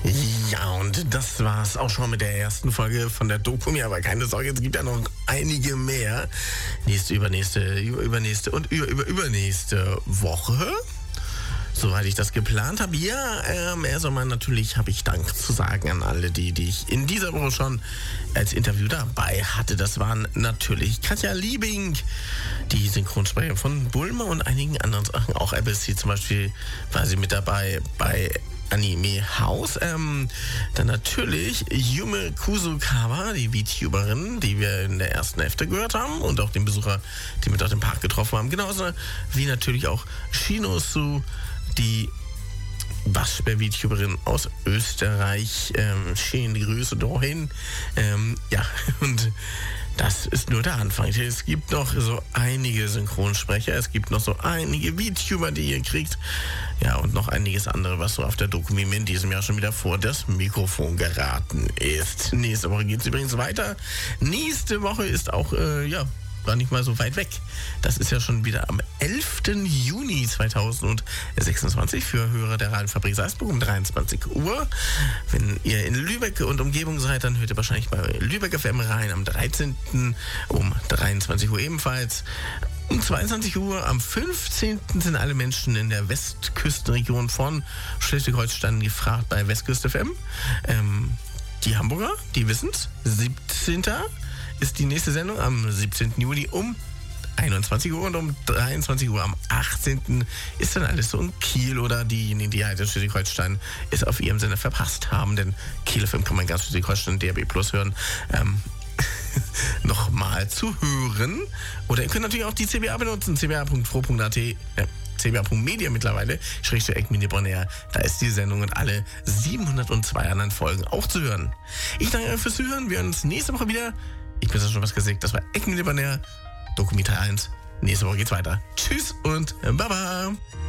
Ja, und das war's auch schon mit der ersten Folge von der Doku. Aber keine Sorge, es gibt ja noch einige mehr. Nächste, übernächste und übernächste Woche. Soweit ich das geplant habe. Ja, erst einmal natürlich habe ich Dank zu sagen an alle, die ich in dieser Woche schon als Interview dabei hatte. Das waren natürlich Katja Liebing, die Synchronsprecherin von Bulma und einigen anderen Sachen. Auch ABC zum Beispiel war sie mit dabei bei Anime House. Dann natürlich Yume Kusukawa, die VTuberin, die wir in der ersten Hälfte gehört haben, und auch den Besucher, die wir dort im Park getroffen haben. Genauso wie natürlich auch Shinosu, die Waschbär-VTuberin aus Österreich. Schöne Grüße dahin. Ja, und das ist nur der Anfang. Es gibt noch so einige Synchronsprecher, es gibt noch so einige VTuber, die ihr kriegt. Ja, und noch einiges andere, was so auf der Doku in diesem Jahr schon wieder vor das Mikrofon geraten ist. Nächste Woche geht es übrigens weiter. Nächste Woche ist auch, gar nicht mal so weit weg. Das ist ja schon wieder am 11. Juni 2026 für Hörer der Radiofabrik Salzburg um 23 Uhr. Wenn ihr in Lübeck und Umgebung seid, dann hört ihr wahrscheinlich bei Lübeck FM rein am 13. um 23 Uhr ebenfalls. Um 22 Uhr am 15. sind alle Menschen in der Westküstenregion von Schleswig-Holstein gefragt bei Westküste FM. Die Hamburger, die wissen's. 17. ist die nächste Sendung am 17. Juli um 21 Uhr, und um 23 Uhr am 18. ist dann alles so in Kiel, oder diejenigen, die halt in Schleswig-Holstein es auf ihrem Sender verpasst haben, denn Kiel FM kann man ganz Schleswig-Holstein DRB Plus hören, nochmal zu hören. Oder ihr könnt natürlich auch die CBA benutzen, cba.fro.at, cba.media mittlerweile, /Mini-Bonner. Da ist die Sendung und alle 702 anderen Folgen auch zu hören. Ich danke euch fürs Zuhören. Wir hören uns nächste Woche wieder. Ich bin schon was gesagt. Das war Mini-Bonner, Dokumentar 1. Nächste Woche geht's weiter. Tschüss und Baba.